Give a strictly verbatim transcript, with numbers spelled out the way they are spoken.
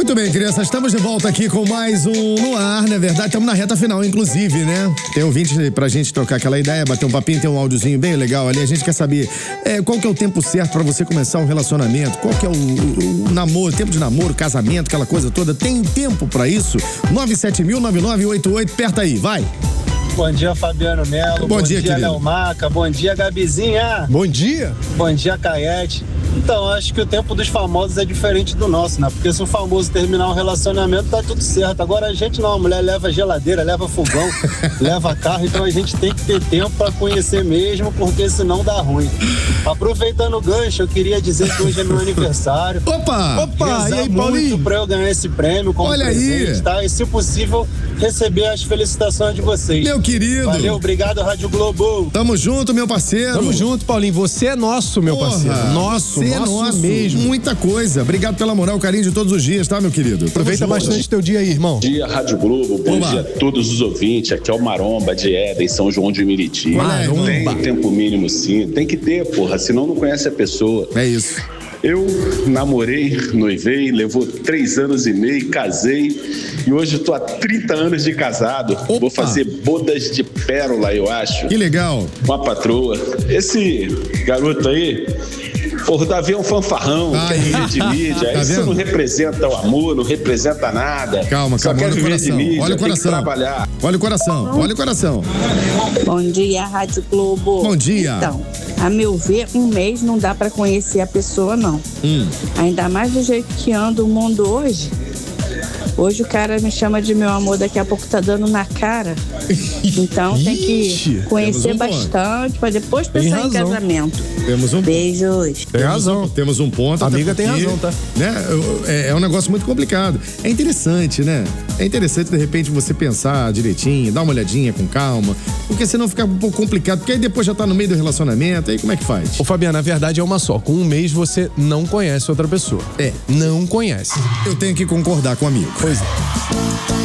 Muito bem, crianças, estamos de volta aqui com mais um No Ar, não é verdade? Estamos na reta final, inclusive, né? Tem ouvinte pra gente trocar aquela ideia, bater um papinho, tem um áudiozinho bem legal ali. A gente quer saber é, qual que é o tempo certo pra você começar um relacionamento, qual que é o, o, o namoro, tempo de namoro, casamento, aquela coisa toda. Tem tempo pra isso? nove sete mil, nove nove oito oito, aperta aí, vai! Bom dia, Fabiano Melo. Bom, Bom dia, dia, querido. Léo Maca. Bom dia, Gabizinha. Bom dia. Bom dia, Caete. Então, acho que o tempo dos famosos é diferente do nosso, né? Porque se o famoso terminar um relacionamento, tá tudo certo. Agora a gente não, a mulher leva geladeira, leva fogão, leva carro, então a gente tem que ter tempo pra conhecer mesmo, porque senão dá ruim. Aproveitando o gancho, eu queria dizer que hoje é meu aniversário. Opa! Opa! E aí, muito Paulinho? pra eu ganhar esse prêmio como Olha presente, aí. tá? E se possível, receber as felicitações de vocês. Meu querido. Valeu, obrigado, Rádio Globo. Tamo junto, meu parceiro. Tamo junto, Paulinho. Você é nosso, meu Porra, parceiro. Nosso, você é nosso, nosso mesmo. Muita coisa. Obrigado pela moral, carinho de todos os dias, tá, meu querido? Aproveita Tamo junto. bastante teu dia aí, irmão. Bom dia, Rádio Globo. Bom Oba. dia a todos os ouvintes. Aqui é o Maromba de Éden, São João de Meriti. Maromba. Tem tempo mínimo, sim. Tem que ter, porra, senão não conhece a pessoa. É isso. Eu namorei, noivei, levou três anos e meio, casei e hoje eu tô há trinta anos de casado. Opa. Vou fazer bodas de pérola, eu acho. Que legal. Com a patroa. Esse garoto aí, porra, o Davi é um fanfarrão, Ai. quer viver de mídia. Tá Isso vendo? não representa o amor, não representa nada. Calma, Só calma, quer olha o viver de coração. mídia, Olha o tem que coração. trabalhar. Olha o coração, olha o coração. Bom dia, Rádio Globo. Bom dia. Então, a meu ver, um mês não dá pra conhecer a pessoa, não. Hum. Ainda mais do jeito que anda o mundo hoje. Hoje o cara me chama de meu amor, daqui a pouco tá dando na cara. Então tem Ixi, que conhecer temos um ponto. bastante pra depois Tem pensar em razão. casamento. Temos um Beijos. Tem razão. Um, temos um ponto. até Amiga tem porque, razão, tá? Né, é, é um negócio muito complicado. É interessante, né? É interessante, de repente, você pensar direitinho, dar uma olhadinha com calma, porque senão fica um pouco complicado, porque aí depois já tá no meio do relacionamento, aí como é que faz? Ô, Fabiano, a verdade é uma só. Com um mês você não conhece outra pessoa. É. Não conhece. Eu tenho que concordar com o amigo. Pois é.